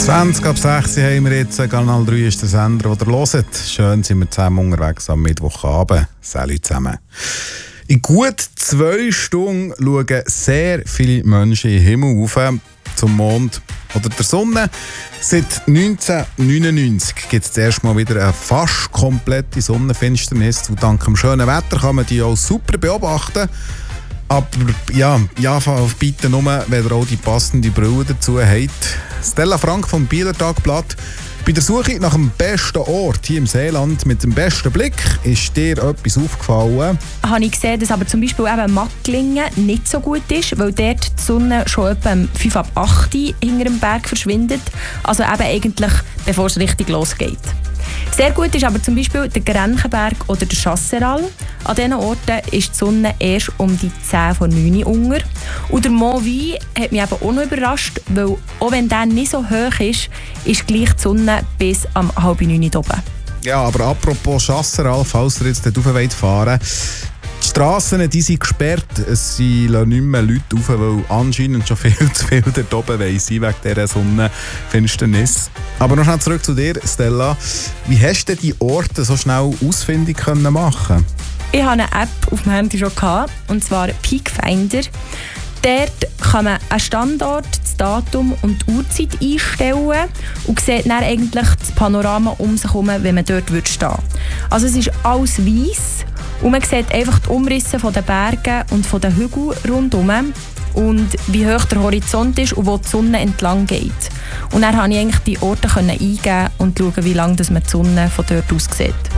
20 ab 6 haben wir jetzt. Kanal 3 ist der Sender, den ihr hört. Schön sind wir zusammen unterwegs am Mittwochabend. Salut zusammen. In gut 2 Stunden schauen sehr viele Menschen in den Himmel auf, zum Mond oder der Sonne. Seit 1999 gibt es das erste Mal wieder eine fast komplette Sonnenfinsternis. Und dank dem schönen Wetter kann man die auch super beobachten. Aber ja, bitte nur, wenn ihr auch die passende Brille dazu habt. Stella Frank vom Bieler Tagblatt. Bei der Suche nach dem besten Ort hier im Seeland mit dem besten Blick ist dir etwas aufgefallen? Habe ich gesehen, dass aber zum Beispiel eben Magglingen nicht so gut ist, weil dort die Sonne schon etwa um 5 ab 8 hinter dem Berg verschwindet. Also eben eigentlich, bevor es richtig losgeht. Sehr gut ist aber zum Beispiel der Grenchenberg oder der Chasseral. An diesen Orten ist die Sonne erst um die 10 vor 9 Uhr unter. Und der Mont Vuy hat mich eben auch noch überrascht, weil auch wenn der nicht so hoch ist gleich die Sonne bis um 8:30 oben. Ja, aber apropos Chasseral, falls ihr jetzt dort rauf wollt fahren, die Strassen die sind gesperrt, es lassen nicht mehr Leute rauf, weil anscheinend schon viel zu viel dort oben sein wegen dieser Sonnenfinsternis. Aber noch schnell zurück zu dir, Stella. Wie hast du die Orte so schnell ausfindig machen? Ich hatte eine App auf dem Handy schon gehabt, und zwar Peak Finder. Dort kann man einen Standort, das Datum und die Uhrzeit einstellen und sieht dann eigentlich das Panorama um sich herum, wenn man dort stehen würde. Also es ist alles weiss und man sieht einfach die Umrisse von den Bergen und von den Hügeln rundherum und wie hoch der Horizont ist und wo die Sonne entlang geht. Und dann konnte ich eigentlich die Orte eingeben und schauen, wie lange man die Sonne von dort aus sieht.